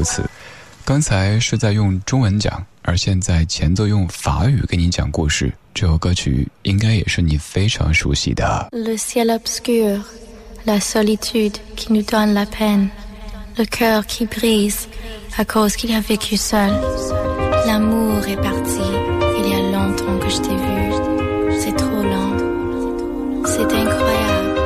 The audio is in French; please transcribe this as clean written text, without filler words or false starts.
如此。刚才是在用中文讲，而现在前奏用法语给你讲故事。这首歌曲应该也是你非常熟悉的。 Le ciel obscur, la solitude qui nous donne la peine, le cœur qui brise à cause qu'il a vécu seul. L'amour est parti, il y a longtemps que je t'ai vu.